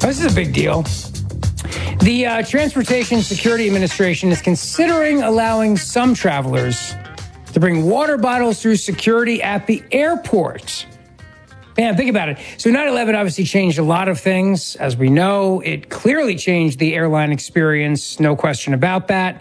This is a big deal. The Transportation Security Administration is considering allowing some travelers to bring water bottles through security at the airport. Man, think about it. So 9/11 obviously changed a lot of things. As we know, it clearly changed the airline experience. No question about that.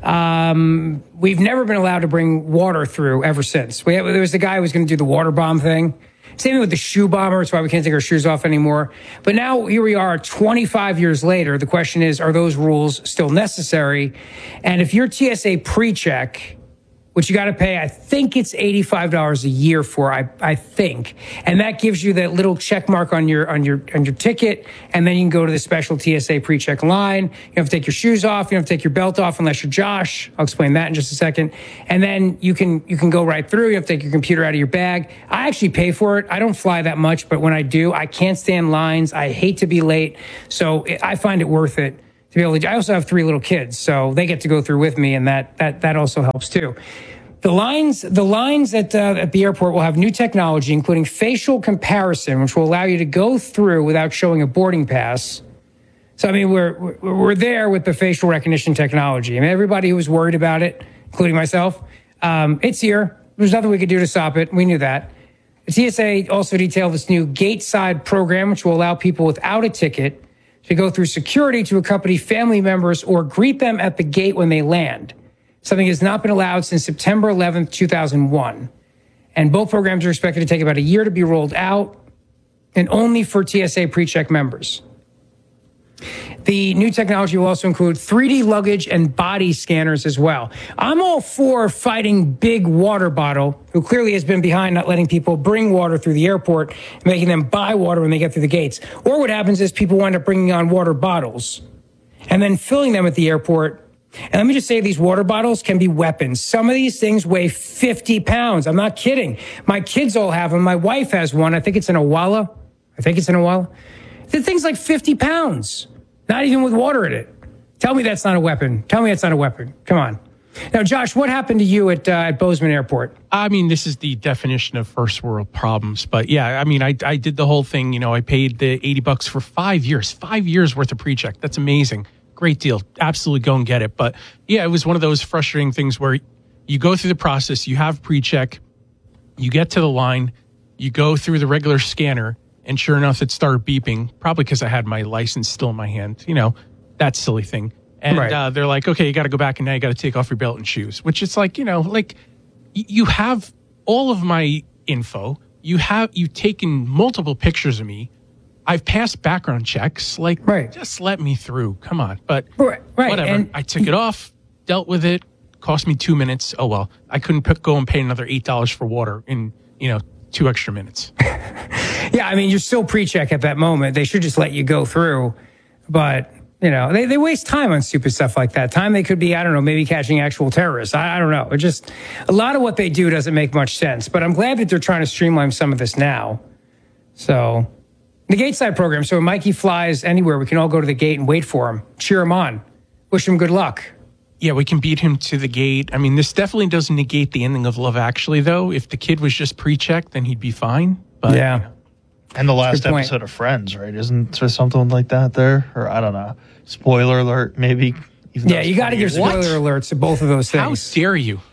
We've never been allowed to bring water through ever since. There was the guy who was going to do the water bomb thing. Same thing with the shoe bomber. It's why we can't take our shoes off anymore. But now here we are 25 years later. The question is, are those rules still necessary? And if your TSA pre-check, which you got to pay, I think it's $85 a year for, I think. And that gives you that little check mark on your ticket. And then you can go to the special TSA pre-check line. You have to take your shoes off. You have to take your belt off unless you're Josh. I'll explain that in just a second. And then you can go right through. You have to take your computer out of your bag. I actually pay for it. I don't fly that much, but when I do, I can't stand lines. I hate to be late. So I find it worth it. To be able to, I also have 3 little kids, so they get to go through with me, and that also helps too. The lines at the airport will have new technology, including facial comparison, which will allow you to go through without showing a boarding pass. So I mean, we're there with the facial recognition technology. I mean, everybody who was worried about it, including myself, it's here. There's nothing we could do to stop it. We knew that. The TSA also detailed this new gate side program, which will allow people without a ticket to go through security to accompany family members or greet them at the gate when they land. Something has not been allowed since September 11th, 2001. And both programs are expected to take about a year to be rolled out, and only for TSA PreCheck members. The new technology will also include 3D luggage and body scanners as well. I'm all for fighting Big Water Bottle, who clearly has been behind not letting people bring water through the airport and making them buy water when they get through the gates. Or what happens is people wind up bringing on water bottles and then filling them at the airport. And let me just say, these water bottles can be weapons. Some of these things weigh 50 pounds. I'm not kidding. My kids all have them. My wife has one. I think it's an Awala. The thing's like 50 pounds. Not even with water in it. Tell me that's not a weapon. Tell me that's not a weapon. Come on. Now, Josh, what happened to you at Bozeman Airport? I mean, this is the definition of first world problems. But yeah, I mean, I did the whole thing. You know, I paid the $80 for 5 years. 5 years worth of pre-check. That's amazing. Great deal. Absolutely go and get it. But yeah, it was one of those frustrating things where you go through the process, you have pre-check, you get to the line, you go through the regular scanner, and sure enough, it started beeping, probably because I had my license still in my hand. You know, that silly thing. And right. They're like, okay, you got to go back and now you got to take off your belt and shoes, which is like, you know, like you have all of my info. You've taken multiple pictures of me. I've passed background checks. Like, right. Just let me through. Come on. But whatever. And I took it off, dealt with it, cost me 2 minutes. Oh, well, I couldn't go and pay another $8 for water in, 2 extra minutes. Yeah, I mean, you're still pre-check at that moment. They should just let you go through. But, they waste time on stupid stuff like that. Time they could be, I don't know, maybe catching actual terrorists. I don't know. It just, a lot of what they do doesn't make much sense. But I'm glad that they're trying to streamline some of this now. So, the gate side program. So when Mikey flies anywhere, we can all go to the gate and wait for him. Cheer him on. Wish him good luck. Yeah, we can beat him to the gate. I mean, this definitely doesn't negate the ending of Love Actually, though. If the kid was just pre-checked, then he'd be fine. But, yeah. And the last episode of Friends, right? Isn't there something like that there? Or I don't know. Spoiler alert, maybe. Yeah, you got to give spoiler alerts to both of those things. How dare you?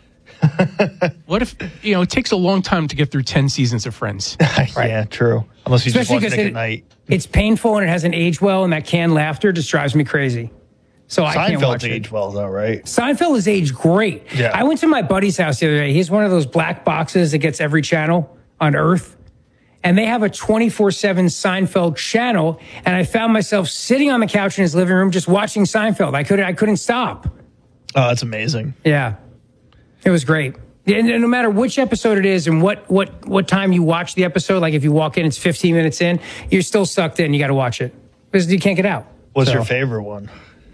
What if, it takes a long time to get through 10 seasons of Friends. Right. Yeah, true. Unless you just watch it at night. It's painful and it hasn't aged well, and that canned laughter just drives me crazy. So I can't watch it. Seinfeld aged well, though, right? Seinfeld has aged great. Yeah. I went to my buddy's house the other day. He has one of those black boxes that gets every channel on Earth. And they have a 24/7 Seinfeld channel. And I found myself sitting on the couch in his living room just watching Seinfeld. I couldn't stop. Oh, that's amazing. Yeah. It was great. And no matter which episode it is and what time you watch the episode, like if you walk in, it's 15 minutes in, you're still sucked in. You got to watch it because you can't get out. What's your favorite one?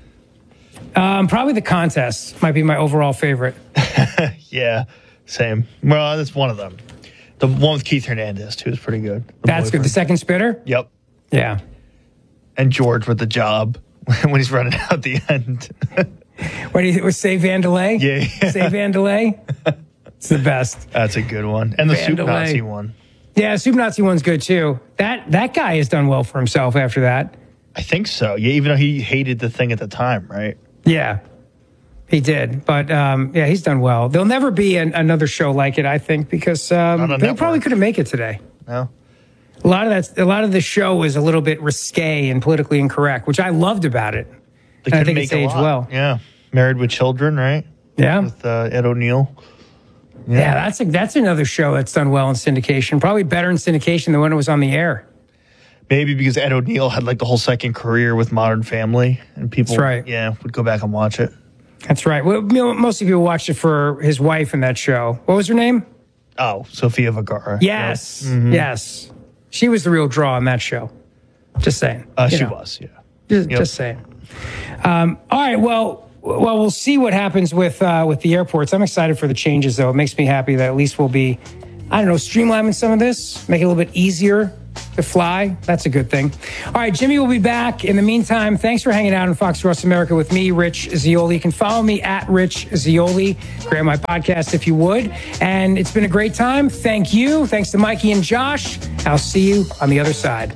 Probably The Contest might be my overall favorite. Yeah, same. Well, that's one of them. The one with Keith Hernandez, too, is pretty good. That's good. The Second Spitter? Yep. Yeah. And George with the job when he's running out at the end. What do you think? Was Say Vandelay? Yeah. Say Vandelay? It's the best. That's a good one. And the Soup Nazi one. Yeah, Soup Nazi one's good, too. That guy has done well for himself after that. I think so. Yeah, even though he hated the thing at the time, right? Yeah, he did. But yeah, he's done well. There'll never be another show like it, I think, because they probably couldn't make it today. No. A lot of the show is a little bit risque and politically incorrect, which I loved about it. And I think it's aged well. Yeah, Married with Children, right? Yeah, with Ed O'Neill. Yeah, that's another show that's done well in syndication. Probably better in syndication than when it was on the air. Maybe because Ed O'Neill had like the whole second career with Modern Family, and people, would go back and watch it. That's right. Well, most people watched it for his wife in that show. What was her name? Oh, Sofia Vergara. Yes, yes. She was the real draw on that show. Just saying. She was, yeah. Just saying. All right, well, we'll see what happens with the airports. I'm excited for the changes, though. It makes me happy that at least we'll be, streamlining some of this, make it a little bit easier to fly. That's a good thing. All right, Jimmy will be back. In the meantime, thanks for hanging out on Fox Sports America with me, Rich Zeoli. You can follow me at Rich Zeoli. Grab my podcast if you would. And it's been a great time. Thank you. Thanks to Mikey and Josh. I'll see you on the other side.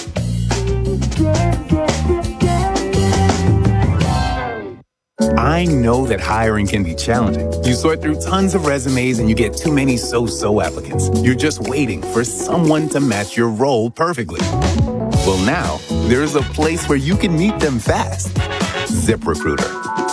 I know that hiring can be challenging. You sort through tons of resumes and you get too many so-so applicants. You're just waiting for someone to match your role perfectly. Well, now there's a place where you can meet them fast. ZipRecruiter.